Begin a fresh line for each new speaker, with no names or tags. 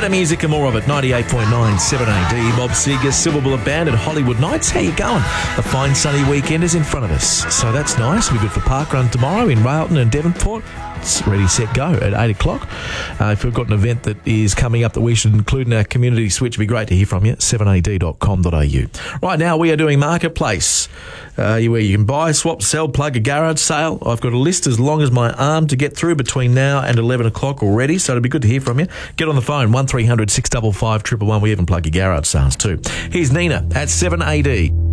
Better music and more of it. 98.9 7AD. Bob Seger, Silver Bullet Band at Hollywood Nights. How you going? A fine sunny weekend is in front of us, so that's nice. We're good for parkrun tomorrow in Railton and Devonport. It's ready, set, go at 8 o'clock. If we've got an event that is coming up that we should include in our community switch, it'd be great to hear from you. 7ad.com.au. Right now, we are doing Marketplace, where you can buy, swap, sell, plug a garage sale. I've got a list as long as my arm to get through between now and 11 o'clock already, so it'd be good to hear from you. Get on the phone, 1300 655 111. We even plug your garage sales too. Here's Nina at 7AD.